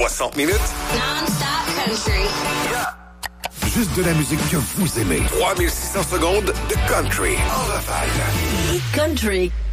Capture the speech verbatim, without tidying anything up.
soixante minutes. Non-stop country. Yeah. Juste de la musique que vous aimez. trois mille six cents secondes de country. En rafale. Country.